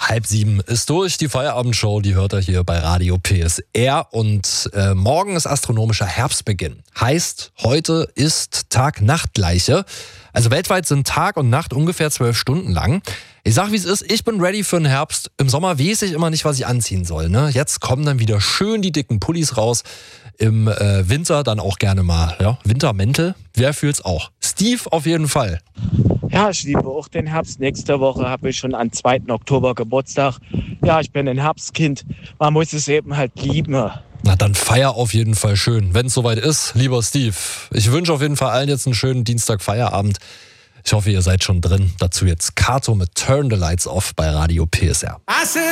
6:30 ist durch. Die Feierabendshow, die hört ihr hier bei Radio PSR. Und morgen ist astronomischer Herbstbeginn. Heißt, heute ist Tag-Nacht-Gleiche. Also weltweit sind Tag und Nacht ungefähr 12 Stunden lang. Ich sag, wie es ist, ich bin ready für den Herbst. Im Sommer weiß ich immer nicht, was ich anziehen soll. Ne? Jetzt kommen dann wieder schön die dicken Pullis raus. Im Winter dann auch gerne mal Wintermäntel. Wer fühlt's auch? Steve auf jeden Fall. Ja, ich liebe auch den Herbst. Nächste Woche habe ich schon am 2. Oktober Geburtstag. Ja, ich bin ein Herbstkind. Man muss es eben halt lieben. Na dann feier auf jeden Fall schön, wenn es soweit ist, lieber Steve. Ich wünsche auf jeden Fall allen jetzt einen schönen Dienstag-Feierabend. Ich hoffe, ihr seid schon drin. Dazu jetzt Kato mit Turn the Lights Off bei Radio PSR.